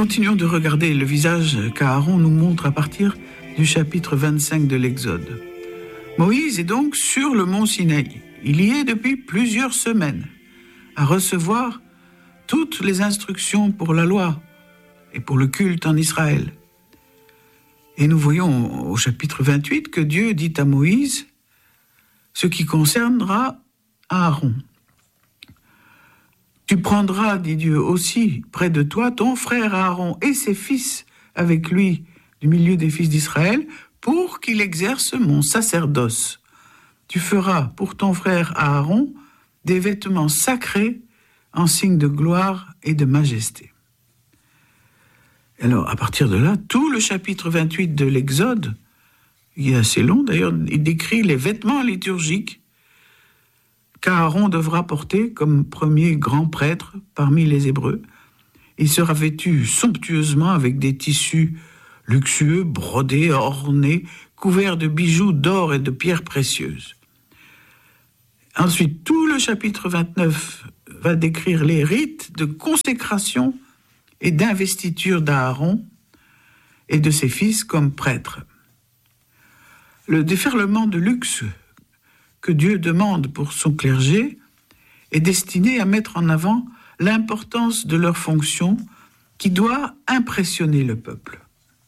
Continuons de regarder le visage qu'Aaron nous montre à partir du chapitre 25 de l'Exode. Moïse est donc sur le mont Sinaï. Il y est depuis plusieurs semaines à recevoir toutes les instructions pour la loi et pour le culte en Israël. Et nous voyons au chapitre 28 que Dieu dit à Moïse ce qui concernera Aaron. Tu prendras, dit Dieu, aussi près de toi ton frère Aaron et ses fils avec lui du milieu des fils d'Israël pour qu'il exerce mon sacerdoce. Tu feras pour ton frère Aaron des vêtements sacrés en signe de gloire et de majesté. Alors, à partir de là, tout le chapitre 28 de l'Exode, il est assez long d'ailleurs, il décrit les vêtements liturgiques qu'Aaron devra porter comme premier grand prêtre parmi les Hébreux. Il sera vêtu somptueusement avec des tissus luxueux, brodés, ornés, couverts de bijoux d'or et de pierres précieuses. Ensuite, tout le chapitre 29 va décrire les rites de consécration et d'investiture d'Aaron et de ses fils comme prêtres. Le déferlement de luxe que Dieu demande pour son clergé est destiné à mettre en avant l'importance de leur fonction qui doit impressionner le peuple.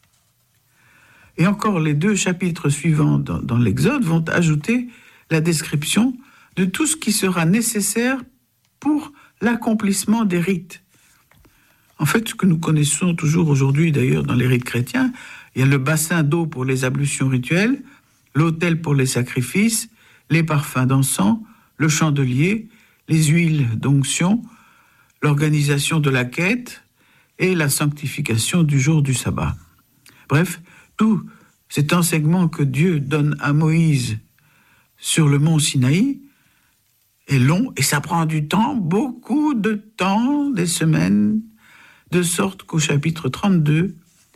Et encore, les 2 chapitres suivants dans l'Exode vont ajouter la description de tout ce qui sera nécessaire pour l'accomplissement des rites. En fait, ce que nous connaissons toujours aujourd'hui, d'ailleurs, dans les rites chrétiens, il y a le bassin d'eau pour les ablutions rituelles, l'autel pour les sacrifices, les parfums d'encens, le chandelier, les huiles d'onction, l'organisation de la quête et la sanctification du jour du sabbat. Bref, tout cet enseignement que Dieu donne à Moïse sur le mont Sinaï est long et ça prend du temps, beaucoup de temps, des semaines, de sorte qu'au chapitre 32,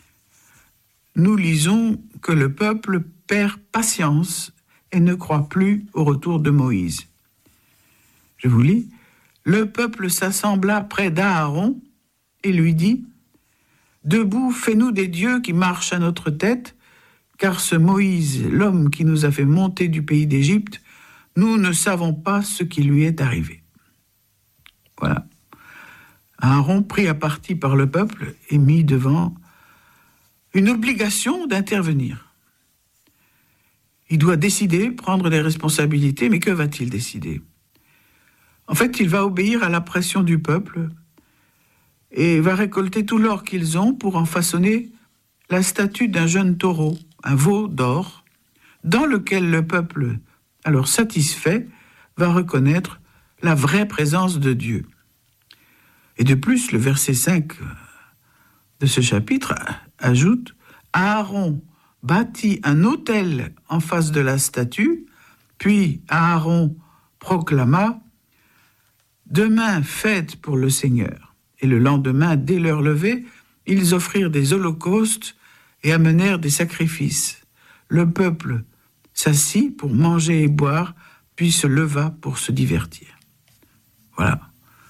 nous lisons que le peuple perd patience et ne croit plus au retour de Moïse. Je vous lis. Le peuple s'assembla près d'Aaron et lui dit : Debout, fais-nous des dieux qui marchent à notre tête, car ce Moïse, l'homme qui nous a fait monter du pays d'Égypte, nous ne savons pas ce qui lui est arrivé. Voilà. Aaron, pris à partie par le peuple, est mis devant une obligation d'intervenir. Il doit décider, prendre des responsabilités, mais que va-t-il décider ? En fait, il va obéir à la pression du peuple et va récolter tout l'or qu'ils ont pour en façonner la statue d'un jeune taureau, un veau d'or, dans lequel le peuple, alors satisfait, va reconnaître la vraie présence de Dieu. Et de plus, le verset 5 de ce chapitre ajoute « Aaron bâtit un autel en face de la statue, puis Aaron proclama « Demain, fête pour le Seigneur ». Et le lendemain, dès leur lever, ils offrirent des holocaustes et amenèrent des sacrifices. Le peuple s'assit pour manger et boire, puis se leva pour se divertir. Voilà.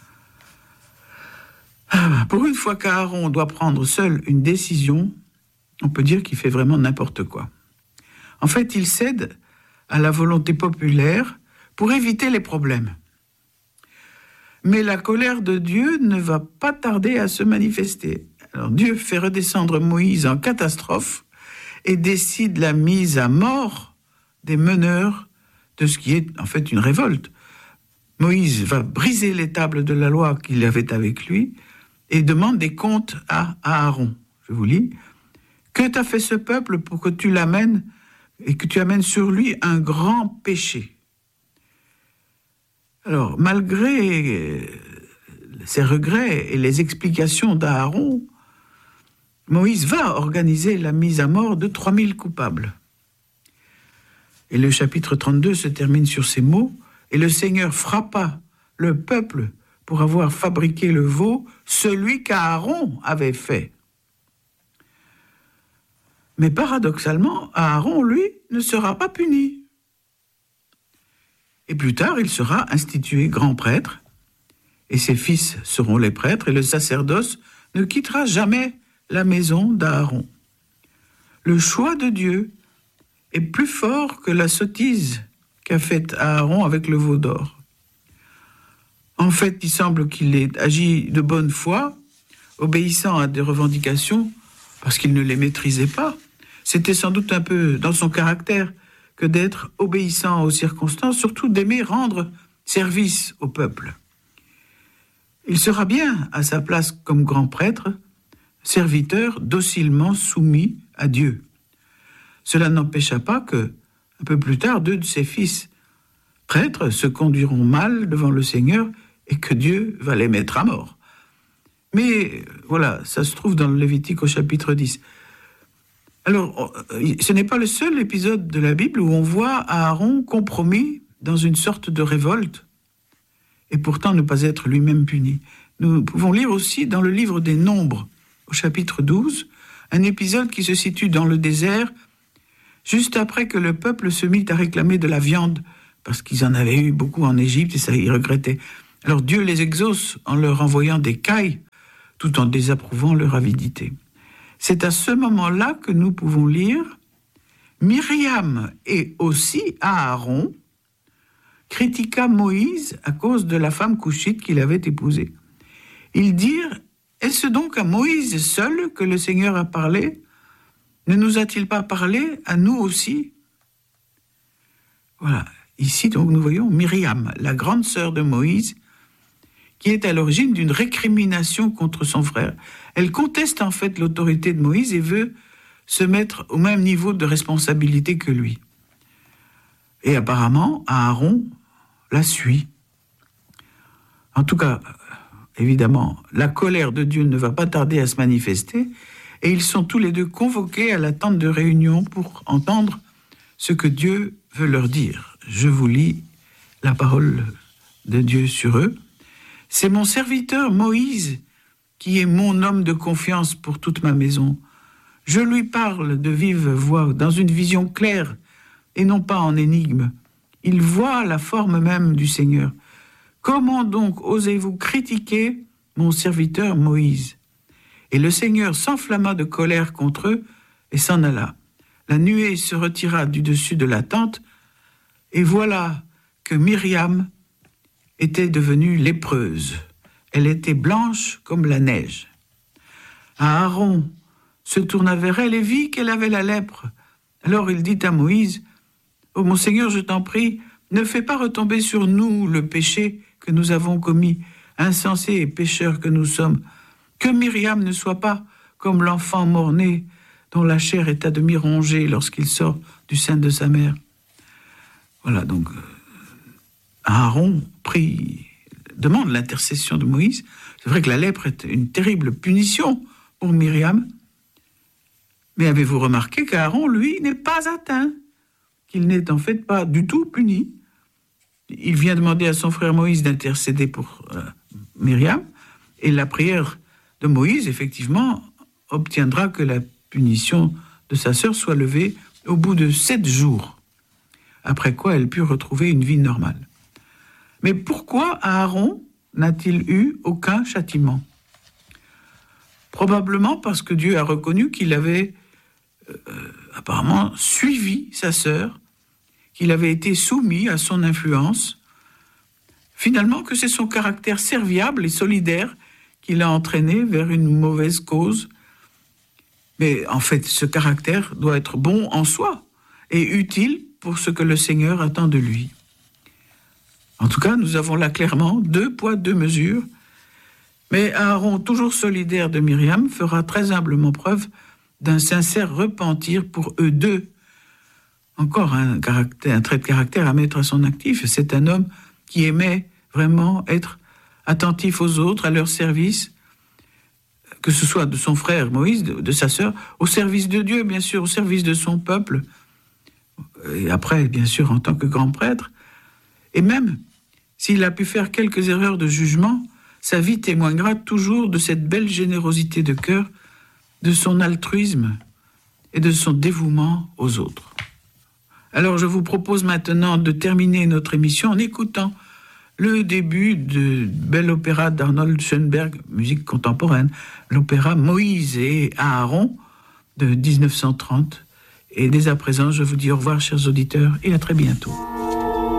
Pour une fois qu'Aaron doit prendre seul une décision, on peut dire qu'il fait vraiment n'importe quoi. En fait, il cède à la volonté populaire pour éviter les problèmes. Mais la colère de Dieu ne va pas tarder à se manifester. Alors Dieu fait redescendre Moïse en catastrophe et décide la mise à mort des meneurs de ce qui est en fait une révolte. Moïse va briser les tables de la loi qu'il avait avec lui et demande des comptes à Aaron. Je vous lis. « Que t'a fait ce peuple pour que tu l'amènes et que tu amènes sur lui un grand péché ?» Alors, malgré ses regrets et les explications d'Aaron, Moïse va organiser la mise à mort de 3000 coupables. Et le chapitre 32 se termine sur ces mots. « Et le Seigneur frappa le peuple pour avoir fabriqué le veau, celui qu'Aaron avait fait. » Mais paradoxalement, Aaron, lui, ne sera pas puni. Et plus tard, il sera institué grand prêtre, et ses fils seront les prêtres, et le sacerdoce ne quittera jamais la maison d'Aaron. Le choix de Dieu est plus fort que la sottise qu'a faite Aaron avec le veau d'or. En fait, il semble qu'il ait agi de bonne foi, obéissant à des revendications parce qu'il ne les maîtrisait pas. C'était sans doute un peu dans son caractère que d'être obéissant aux circonstances, surtout d'aimer rendre service au peuple. Il sera bien à sa place comme grand prêtre, serviteur docilement soumis à Dieu. Cela n'empêcha pas que, un peu plus tard, 2 de ses fils prêtres se conduiront mal devant le Seigneur et que Dieu va les mettre à mort. Mais voilà, ça se trouve dans le Lévitique au chapitre 10. Alors, ce n'est pas le seul épisode de la Bible où on voit Aaron compromis dans une sorte de révolte et pourtant ne pas être lui-même puni. Nous pouvons lire aussi dans le livre des Nombres, au chapitre 12, un épisode qui se situe dans le désert, juste après que le peuple se mit à réclamer de la viande, parce qu'ils en avaient eu beaucoup en Égypte et ça, ils regrettaient. Alors Dieu les exauce en leur envoyant des cailles, tout en désapprouvant leur avidité. C'est à ce moment-là que nous pouvons lire « Myriam et aussi Aaron critiqua Moïse à cause de la femme coushite qu'il avait épousée. Ils dirent « Est-ce donc à Moïse seul que le Seigneur a parlé ? Ne nous a-t-il pas parlé à nous aussi ?» Voilà, ici donc nous voyons Myriam, la grande sœur de Moïse, qui est à l'origine d'une récrimination contre son frère. Elle conteste en fait l'autorité de Moïse et veut se mettre au même niveau de responsabilité que lui. Et apparemment, Aaron la suit. En tout cas, évidemment, la colère de Dieu ne va pas tarder à se manifester et ils sont tous les deux convoqués à la tente de réunion pour entendre ce que Dieu veut leur dire. Je vous lis la parole de Dieu sur eux. C'est mon serviteur Moïse qui est mon homme de confiance pour toute ma maison. Je lui parle de vive voix, dans une vision claire et non pas en énigme. Il voit la forme même du Seigneur. Comment donc osez-vous critiquer mon serviteur Moïse ? Et le Seigneur s'enflamma de colère contre eux et s'en alla. La nuée se retira du dessus de la tente et voilà que Myriam était devenue lépreuse. Elle était blanche comme la neige. Aaron se tourna vers elle et vit qu'elle avait la lèpre. Alors il dit à Moïse, « Oh mon Seigneur, je t'en prie, ne fais pas retomber sur nous le péché que nous avons commis, insensés et pécheurs que nous sommes. Que Myriam ne soit pas comme l'enfant mort-né dont la chair est à demi rongée lorsqu'il sort du sein de sa mère. » Voilà, donc Aaron demande l'intercession de Moïse. C'est vrai que la lèpre est une terrible punition pour Myriam. Mais avez-vous remarqué qu'Aaron, lui, n'est pas atteint, qu'il n'est en fait pas du tout puni. Il vient demander à son frère Moïse d'intercéder pour Myriam, et la prière de Moïse, effectivement, obtiendra que la punition de sa sœur soit levée au bout de 7 jours, après quoi elle put retrouver une vie normale. Mais pourquoi Aaron n'a-t-il eu aucun châtiment ? Probablement parce que Dieu a reconnu qu'il avait apparemment suivi sa sœur, qu'il avait été soumis à son influence. Finalement, que c'est son caractère serviable et solidaire qui l'a entraîné vers une mauvaise cause. Mais en fait, ce caractère doit être bon en soi et utile pour ce que le Seigneur attend de lui. En tout cas, nous avons là clairement 2 poids, 2 mesures. Mais Aaron, toujours solidaire de Myriam, fera très humblement preuve d'un sincère repentir pour eux deux. Encore un trait de caractère à mettre à son actif. C'est un homme qui aimait vraiment être attentif aux autres, à leur service, que ce soit de son frère Moïse, de sa sœur, au service de Dieu, bien sûr, au service de son peuple, et après, bien sûr, en tant que grand prêtre. Et même, s'il a pu faire quelques erreurs de jugement, sa vie témoignera toujours de cette belle générosité de cœur, de son altruisme et de son dévouement aux autres. Alors je vous propose maintenant de terminer notre émission en écoutant le début de bel opéra d'Arnold Schoenberg, musique contemporaine, l'opéra Moïse et Aaron de 1930. Et dès à présent, je vous dis au revoir, chers auditeurs, et à très bientôt.